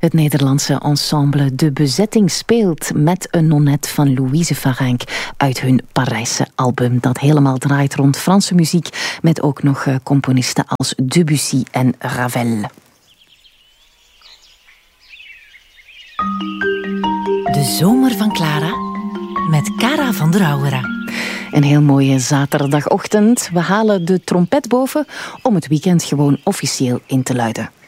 Het Nederlandse ensemble De Bezetting speelt met een nonnet van Louise Farenc uit hun Parijse album. Dat helemaal draait rond Franse muziek met ook nog componisten als Debussy en Ravel. De zomer van Clara met Cara van der Auwera. Een heel mooie zaterdagochtend. We halen de trompet boven om het weekend gewoon officieel in te luiden.